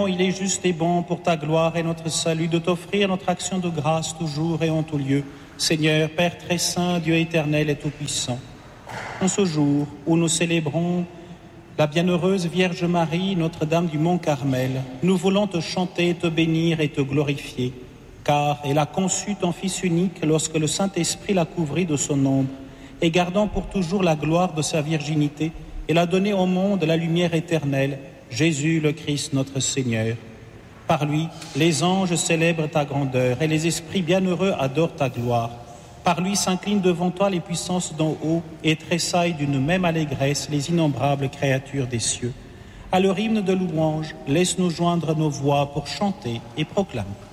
prions, il est juste et bon pour ta gloire et notre salut de t'offrir notre action de grâce toujours et en tout lieu. Seigneur, Père très saint, Dieu éternel et tout-puissant, en ce jour où nous célébrons la bienheureuse Vierge Marie, Notre-Dame du Mont Carmel, nous voulons te chanter, te bénir et te glorifier, car elle a conçu ton Fils unique lorsque le Saint-Esprit l'a couvrit de son ombre, et gardant pour toujours la gloire de sa virginité, elle a donné au monde la lumière éternelle, Jésus le Christ notre Seigneur. Par lui, les anges célèbrent ta grandeur et les esprits bienheureux adorent ta gloire. Par lui s'inclinent devant toi les puissances d'en haut et tressaillent d'une même allégresse les innombrables créatures des cieux. À leur hymne de louange, laisse-nous joindre nos voix pour chanter et proclamer.